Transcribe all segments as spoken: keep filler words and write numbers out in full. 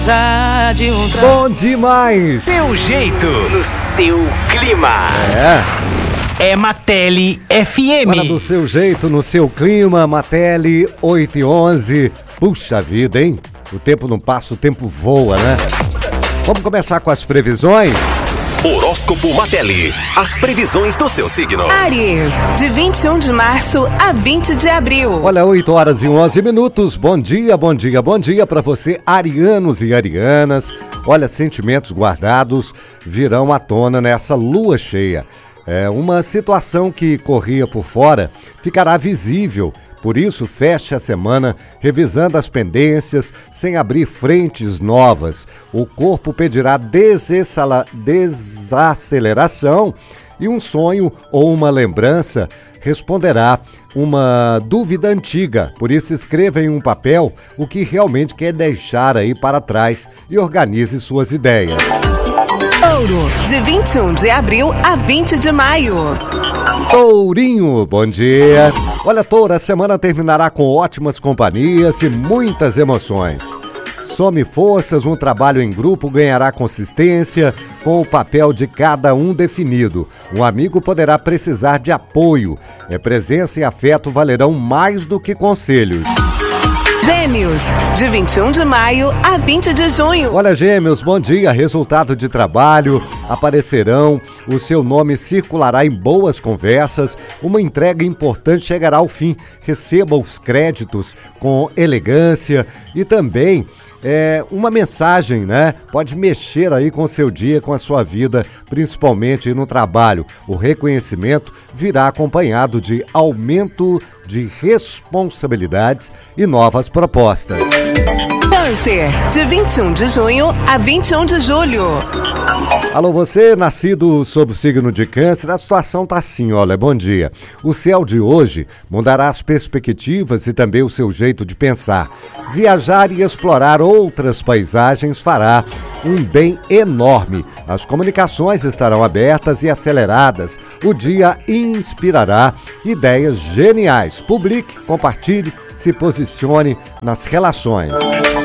Bom demais! Seu jeito, no seu clima. É. É Mateli F M. Fala do seu jeito, no seu clima, Mateli oito e onze. Puxa vida, hein? O tempo não passa, o tempo voa, né? Vamos começar com as previsões? Horóscopo Mateli. As previsões do seu signo. Áries, de vinte e um de março a vinte de abril. Olha, oito horas e onze minutos. Bom dia, bom dia, bom dia para você, arianos e arianas. Olha, sentimentos guardados virão à tona nessa lua cheia. É uma situação que corria por fora ficará visível. Por isso, feche a semana revisando as pendências, sem abrir frentes novas. O corpo pedirá desessala- desaceleração e um sonho ou uma lembrança responderá uma dúvida antiga. Por isso, escreva em um papel o que realmente quer deixar aí para trás e organize suas ideias. Touro, de vinte e um de abril a vinte de maio. Tourinho, bom dia. Olha, Touro, a semana terminará com ótimas companhias e muitas emoções. Some forças, um trabalho em grupo ganhará consistência com o papel de cada um definido. Um amigo poderá precisar de apoio. É, presença e afeto valerão mais do que conselhos. Gêmeos, de vinte e um de maio a vinte de junho. Olha, Gêmeos, bom dia. Resultado de trabalho aparecerão, o seu nome circulará em boas conversas, uma entrega importante chegará ao fim. Receba os créditos com elegância e também é, uma mensagem, né? Pode mexer aí com o seu dia, com a sua vida, principalmente no trabalho. O reconhecimento virá acompanhado de aumento de responsabilidades e novas propostas. Câncer, de vinte e um de junho a vinte e um de julho. Alô, você nascido sob o signo de Câncer, a situação tá assim, olha, bom dia. O céu de hoje mudará as perspectivas e também o seu jeito de pensar. Viajar e explorar outras paisagens fará um bem enorme. As comunicações estarão abertas e aceleradas. O dia inspirará ideias geniais. Publique, compartilhe, se posicione nas relações.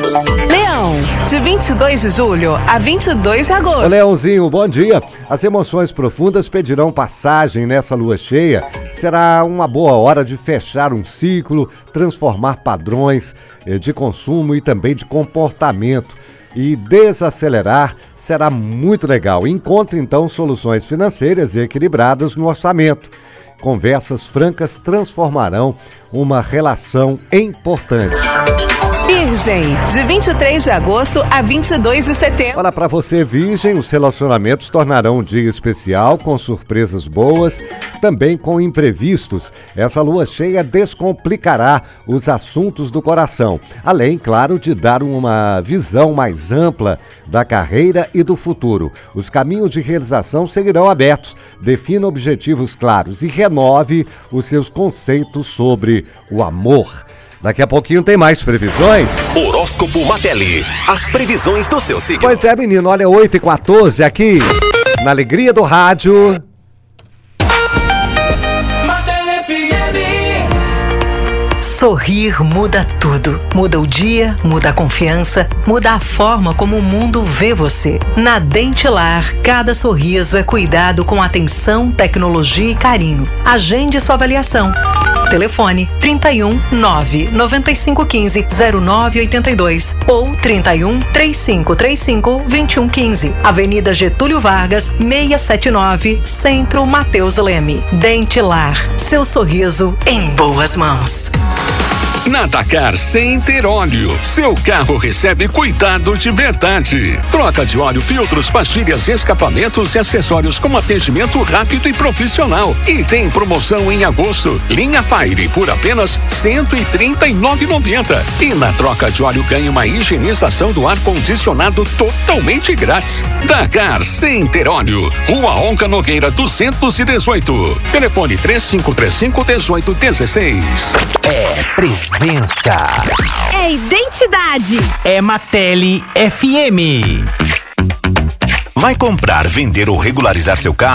Leão, de vinte e dois de julho a vinte e dois de agosto. Leãozinho, bom dia. As emoções profundas pedirão passagem nessa lua cheia. Será uma boa hora de fechar um ciclo, transformar padrões de consumo e também de comportamento. E desacelerar será muito legal. Encontre então soluções financeiras equilibradas no orçamento. Conversas francas transformarão uma relação importante. Virgem, de vinte e três de agosto a vinte e dois de setembro. Olha, para você, Virgem, os relacionamentos tornarão um dia especial, com surpresas boas, também com imprevistos. Essa lua cheia descomplicará os assuntos do coração, além, claro, de dar uma visão mais ampla da carreira e do futuro. Os caminhos de realização seguirão abertos. Defina objetivos claros e renove os seus conceitos sobre o amor. Daqui a pouquinho tem mais previsões. Horóscopo Mateli. As previsões do seu signo. Pois é, menino, olha, oito e quatorze aqui, na Alegria do Rádio. Sorrir muda tudo. Muda o dia, muda a confiança, muda a forma como o mundo vê você. Na Dentilar, cada sorriso é cuidado com atenção, tecnologia e carinho. Agende sua avaliação. Telefone trinta e um, nove, noventa e cinco, quinze, zero nove oitenta e dois ou trinta e um, trinta e cinco, trinta e cinco, vinte e um, quinze. Avenida Getúlio Vargas, seiscentos e setenta e nove, Centro Mateus Leme. Dentilar, seu sorriso em boas mãos. Na Dakar Center Óleo, seu carro recebe cuidado de verdade. Troca de óleo, filtros, pastilhas, escapamentos e acessórios com atendimento rápido e profissional. E tem promoção em agosto. Linha Fire por apenas cento e trinta e nove reais e noventa centavos. E na troca de óleo ganha uma higienização do ar-condicionado totalmente grátis. Dakar Center Óleo, Rua Onca Nogueira duzentos e dezoito. Telefone três cinco três cinco, dezoito dezesseis. É presença. É identidade. É Mateli F M. Vai comprar, vender ou regularizar seu carro?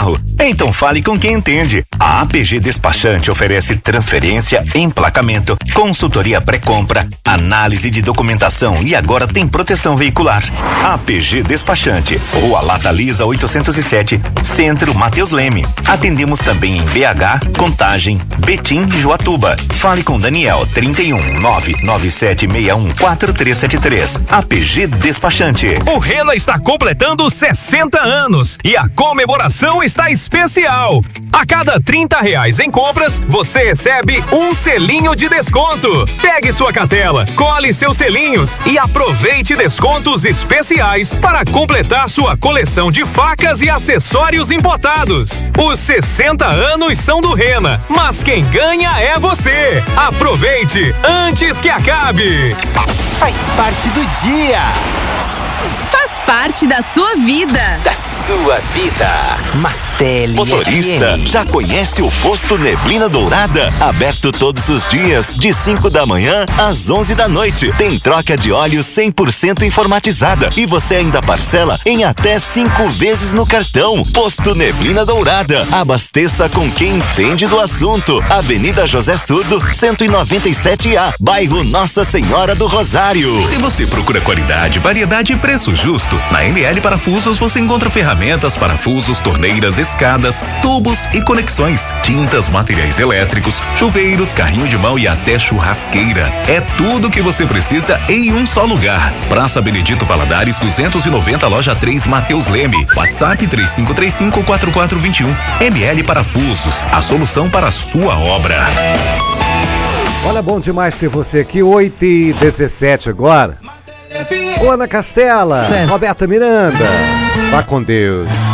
Então fale com quem entende. A A P G Despachante oferece transferência, emplacamento, consultoria pré-compra, análise de documentação e agora tem proteção veicular. A P G Despachante, Rua Lata Lisa oitocentos e sete, Centro Matheus Leme. Atendemos também em B H, Contagem, Betim e Joatuba. Fale com Daniel, trinta e um, nove nove sete seis um quatro três sete três. A P G Despachante. O Rena está completando sessenta anos e a comemoração está especial. A cada trinta reais em compras, você recebe um selinho de desconto. Pegue sua cartela, cole seus selinhos e aproveite descontos especiais para completar sua coleção de facas e acessórios importados. Os sessenta anos são do Rena, mas quem ganha é você. Aproveite antes que acabe. Faz parte do dia. Faz parte da sua vida. Da sua vida. Martelli Motorista, F M. já conhece o Posto Neblina Dourada? Aberto todos os dias, de cinco da manhã às onze da noite. Tem troca de óleo cem por cento informatizada e você ainda parcela em até cinco vezes no cartão. Posto Neblina Dourada. Abasteça com quem entende do assunto. Avenida José Surdo, cento e noventa e sete A, bairro Nossa Senhora do Rosário. Se você procura qualidade, variedade e preço justo, na M L Parafusos você encontra ferramentas, parafusos, torneiras, escadas, tubos e conexões, tintas, materiais elétricos, chuveiros, carrinho de mão e até churrasqueira. É tudo que você precisa em um só lugar. Praça Benedito Valadares duzentos e noventa, loja três, Matheus Leme. WhatsApp três cinco três cinco, quatro quatro dois um. M L Parafusos, a solução para a sua obra. Olha, bom demais ter você aqui, oito e dezessete agora. Ô, Ana Castela, certo. Roberta Miranda, vá com Deus.